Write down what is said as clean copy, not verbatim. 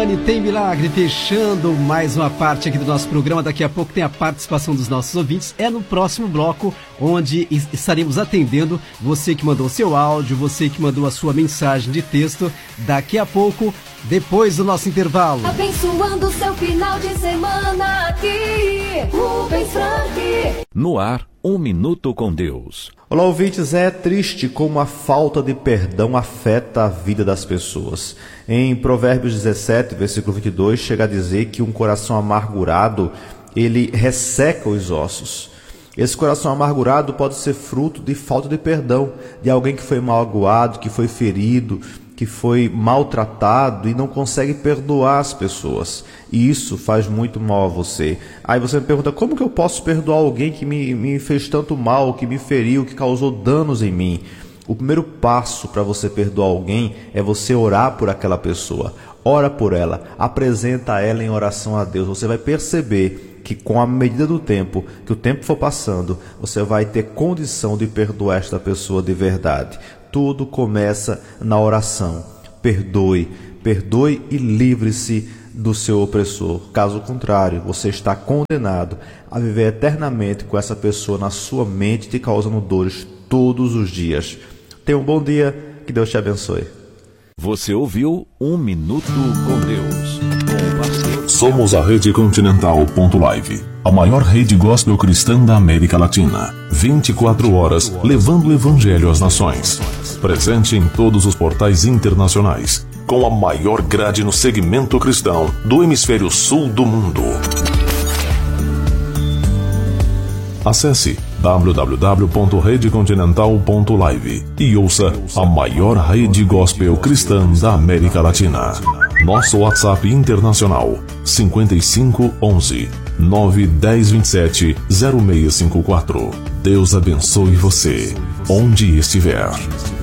Eliane, tem milagre, fechando mais uma parte aqui do nosso programa. Daqui a pouco tem a participação dos nossos ouvintes. É no próximo bloco, onde estaremos atendendo você que mandou seu áudio, você que mandou a sua mensagem de texto. Daqui a pouco, depois do nosso intervalo. Abençoando seu final de semana aqui, Rubens Frank. No ar, Um Minuto com Deus. Olá, ouvintes. É triste como a falta de perdão afeta a vida das pessoas. Em Provérbios 17, versículo 22, chega a dizer que um coração amargurado, ele resseca os ossos. Esse coração amargurado pode ser fruto de falta de perdão, de alguém que foi magoado, que foi ferido, que foi maltratado e não consegue perdoar as pessoas. E isso faz muito mal a você. Aí você me pergunta, como que eu posso perdoar alguém que me fez tanto mal, que me feriu, que causou danos em mim? O primeiro passo para você perdoar alguém é você orar por aquela pessoa. Ora por ela, apresenta ela em oração a Deus. Você vai perceber que com a medida do tempo, que o tempo for passando, você vai ter condição de perdoar esta pessoa de verdade. Tudo começa na oração. Perdoe e livre-se do seu opressor. Caso contrário, você está condenado a viver eternamente com essa pessoa na sua mente, te causando dores todos os dias. Tenha um bom dia, que Deus te abençoe. Você ouviu Um Minuto com Deus. Somos a Rede Continental.live, a maior rede gospel cristã da América Latina. 24 horas levando o evangelho às nações. Presente em todos os portais internacionais, com a maior grade no segmento cristão do hemisfério sul do mundo. Acesse www.redecontinental.live e ouça a maior rede gospel cristã da América Latina. Nosso WhatsApp internacional 55 11 910 27 0654. Deus abençoe você, onde estiver.